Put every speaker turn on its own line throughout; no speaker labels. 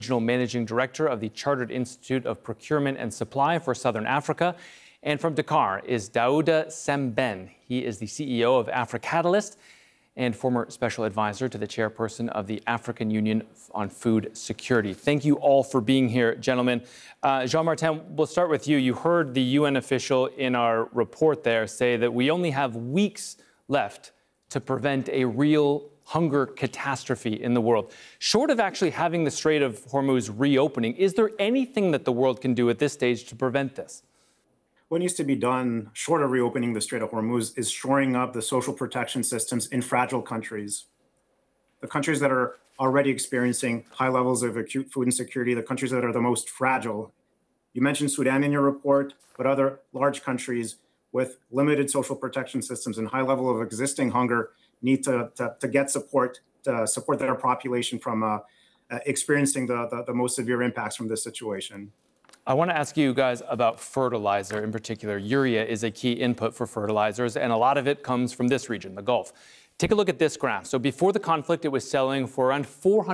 Regional Managing Director of the Chartered Institute of Procurement and Supply for Southern Africa. And from Dakar is Daouda Sembène. He is the CEO of AfriCatalyst and former special advisor to the chairperson of the African Union on Food Security. Thank you all for being here, gentlemen. Jean-Martin, we'll start with you. You heard the UN official in our report there say that we only have weeks left to prevent a real hunger catastrophe in the world. Short of actually having the Strait of Hormuz reopening, is there anything that the world can do at this stage to prevent this?
What needs to be done, short of reopening the Strait of Hormuz, is shoring up the social protection systems in fragile countries. The countries that are already experiencing high levels of acute food insecurity, the countries that are the most fragile. You mentioned Sudan in your report, but other large countries with limited social protection systems and high level of existing hunger need to get support to support their population from experiencing the most severe impacts from this situation.
I want to ask you guys about fertilizer in particular. Urea is a key input for fertilizers, and a lot of it comes from this region, the Gulf. Take a look at this graph. So before the conflict, it was selling for around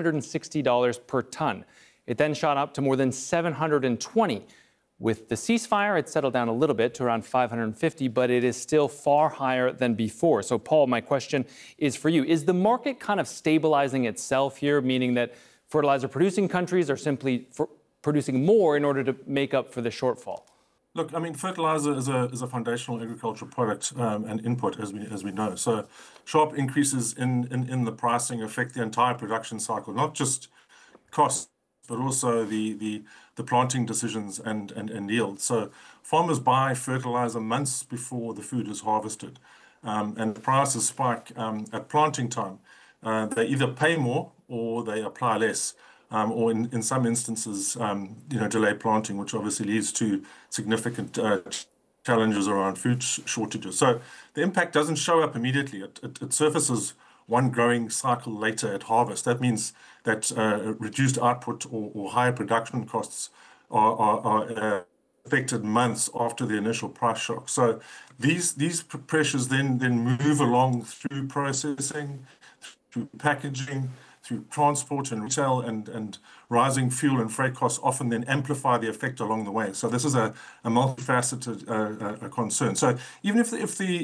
$460 per ton. It then shot up to more than $720. With the ceasefire, it settled down a little bit to around $550, but it is still far higher than before. So, Paul, my question is for you. Is the market kind of stabilizing itself here, meaning that fertilizer-producing countries are simply producing more in order to make up for the shortfall?
Look, I mean, fertilizer is a foundational agricultural product and input, as we know. So sharp increases in the pricing affect the entire production cycle, not just costs, but also the planting decisions and yield. So farmers buy fertilizer months before the food is harvested, and the prices spike at planting time. They either pay more or they apply less. Or in some instances, delay planting, which obviously leads to significant challenges around food shortages. So the impact doesn't show up immediately. It surfaces one growing cycle later at harvest. That means that reduced output or higher production costs are affected months after the initial price shock. So these pressures then move along through processing, through packaging, through transport and retail, and rising fuel and freight costs often then amplify the effect along the way. So this is a multifaceted concern. So even if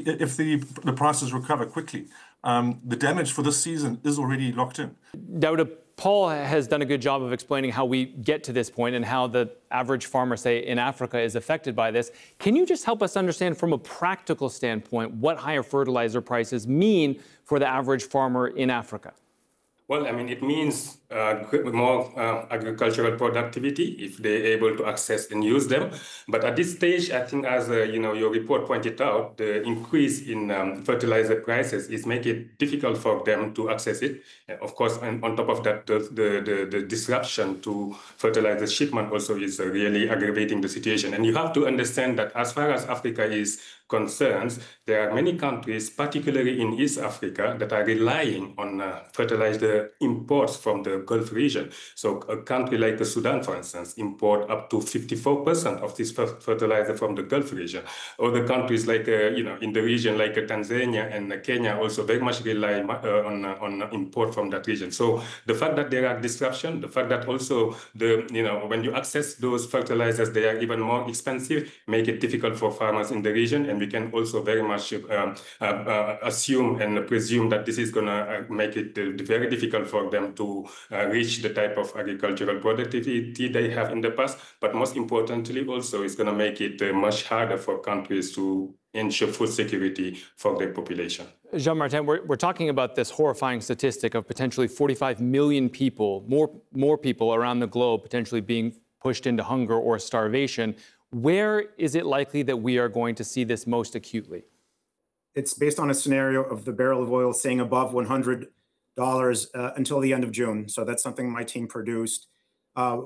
the prices recover quickly, the damage for this season is already locked in.
Daouda, Paul has done a good job of explaining how we get to this point and how the average farmer, say, in Africa is affected by this. Can you just help us understand from a practical standpoint what higher fertilizer prices mean for the average farmer in Africa?
Well, I mean, it means more agricultural productivity if they're able to access and use them. But at this stage, I think, as your report pointed out, the increase in fertilizer prices is making it difficult for them to access it. Of course, and on top of that, the disruption to fertilizer shipment also is really aggravating the situation. And you have to understand that as far as Africa is concerned, there are many countries, particularly in East Africa, that are relying on fertilizer imports from the Gulf region. So a country like Sudan, for instance, import up to 54% of this fertilizer from the Gulf region. Other countries like, in the region like Tanzania and Kenya also very much rely on import from that region. So the fact that there are disruptions, the fact that also when you access those fertilizers, they are even more expensive, make it difficult for farmers in the region. And we can also very much assume and presume that this is going to make it very difficult for them to reach the type of agricultural productivity they have in the past. But most importantly, also, it's going to make it much harder for countries to ensure food security for their population.
Jean-Martin, we're talking about this horrifying statistic of potentially 45 million people, more people around the globe potentially being pushed into hunger or starvation. Where is it likely that we are going to see this most acutely?
It's based on a scenario of the barrel of oil staying above $100 until the end of June. So that's something my team produced. When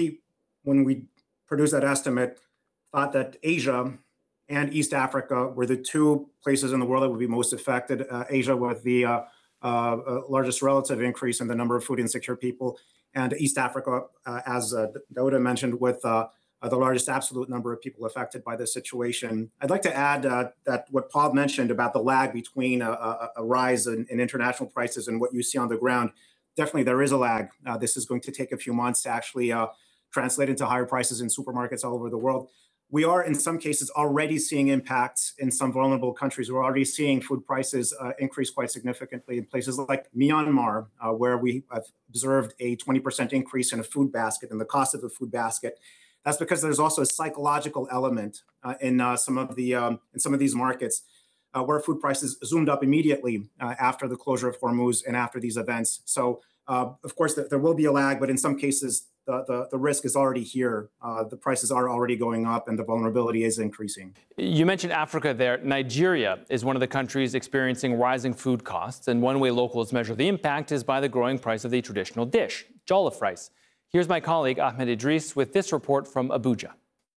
we produced that estimate, thought that Asia and East Africa were the two places in the world that would be most affected. Asia with the largest relative increase in the number of food insecure people, and East Africa, as Daouda mentioned, with the largest absolute number of people affected by this situation. I'd like to add that what Paul mentioned about the lag between a rise in international prices and what you see on the ground, definitely there is a lag. This is going to take a few months to actually translate into higher prices in supermarkets all over the world. We are, in some cases, already seeing impacts in some vulnerable countries. We're already seeing food prices increase quite significantly in places like Myanmar, where we have observed a 20% increase in a food basket, in the cost of a food basket. That's because there's also a psychological element in some of these markets where food prices zoomed up immediately after the closure of Hormuz and after these events. So, of course, there will be a lag, but in some cases, the risk is already here. The prices are already going up and the vulnerability is increasing.
You mentioned Africa there. Nigeria is one of the countries experiencing rising food costs. And one way locals measure the impact is by the growing price of the traditional dish, jollof rice. Here's my colleague Ahmed Idris with this report from Abuja.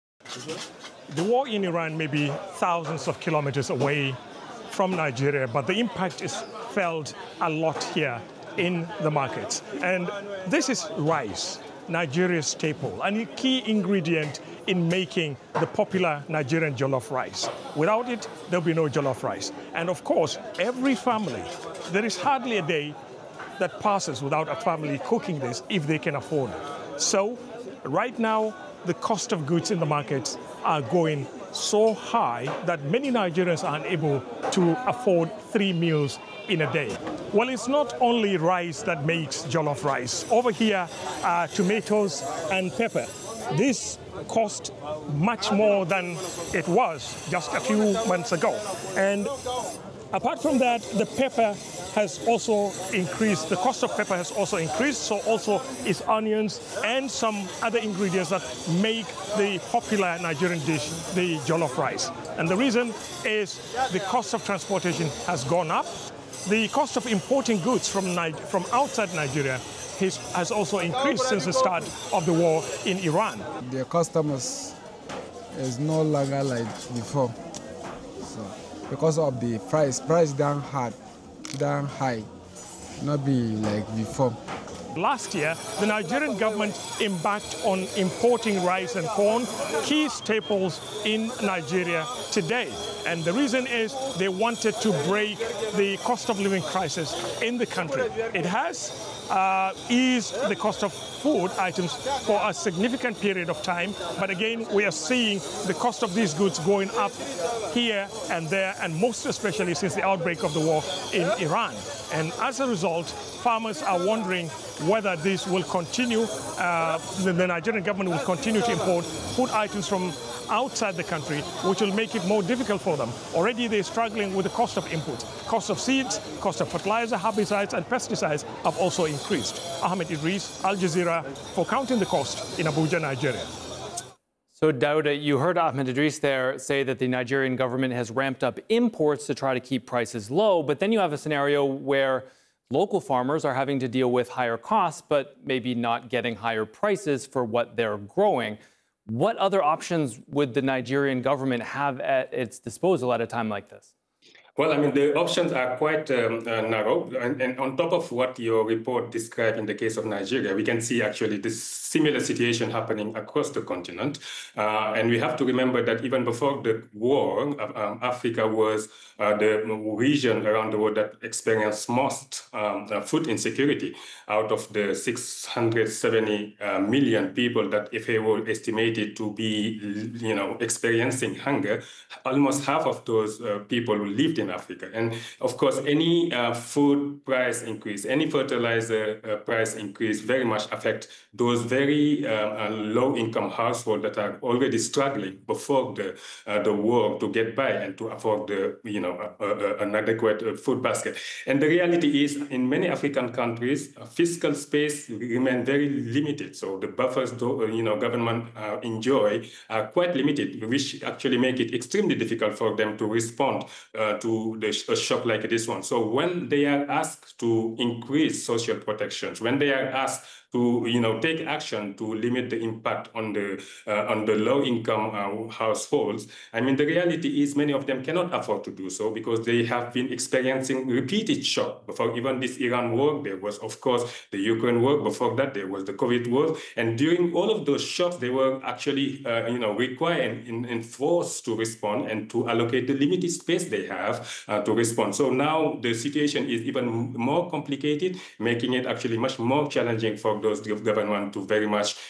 The war in Iran may be thousands of kilometers away from Nigeria, but the impact is felt a lot here in the markets. And this is rice, Nigeria's staple, and a key ingredient in making the popular Nigerian jollof rice. Without it, there'll be no jollof rice. And of course, every family, there is hardly a day that passes without a family cooking this if they can afford it. So right now, the cost of goods in the markets are going so high that many Nigerians are unable to afford 3 meals in a day. Well, it's not only rice that makes jollof rice. Over here are tomatoes and pepper. This cost much more than it was just a few months ago. And apart from that, the pepper has also increased. The cost of pepper has also increased, so also is onions and some other ingredients that make the popular Nigerian dish, the jollof rice. And the reason is the cost of transportation has gone up. The cost of importing goods from outside Nigeria has also increased since the start of the war in Iran.
The customers is no longer like before. So because of the price down high, not be like before.
Last year, the Nigerian government embarked on importing rice and corn, key staples in Nigeria today. And the reason is they wanted to break the cost of living crisis in the country. It has eased the cost of food items for a significant period of time. But again, we are seeing the cost of these goods going up here and there, and most especially since the outbreak of the war in Iran. And as a result, farmers are wondering whether this will continue. The Nigerian government will continue to import food items from outside the country, which will make it more difficult for them. Already they're struggling with the cost of input. Cost of seeds, cost of fertilizer, herbicides, and pesticides have also increased. Ahmed Idris, Al Jazeera, for Counting the Cost in Abuja, Nigeria.
So, Dauda, you heard Ahmed Idris there say that the Nigerian government has ramped up imports to try to keep prices low, but then you have a scenario where local farmers are having to deal with higher costs, but maybe not getting higher prices for what they're growing. What other options would the Nigerian government have at its disposal at a time like this?
Well, I mean, the options are quite narrow. And on top of what your report described in the case of Nigeria, we can see actually this similar situation happening across the continent. And we have to remember that even before the war, Africa was the region around the world that experienced most food insecurity. Out of the 670 million people that FAO estimated to be, experiencing hunger, almost half of those people lived in Africa. And of course, any food price increase, any fertilizer price increase very much affect those very low-income households that are already struggling before the war to get by and to afford an adequate food basket. And the reality is, in many African countries, fiscal space remain very limited. So the buffers, government enjoy are quite limited, which actually make it extremely difficult for them to respond to a shock like this one. So when they are asked to increase social protections, when they are asked to take action to limit the impact on the low-income households. I mean, the reality is many of them cannot afford to do so because they have been experiencing repeated shock. Before even this Iran war, there was, of course, the Ukraine war. Before that, there was the COVID war. And during all of those shocks, they were actually, required and forced to respond and to allocate the limited space they have to respond. So now the situation is even more complicated, making it actually much more challenging for those governments to very much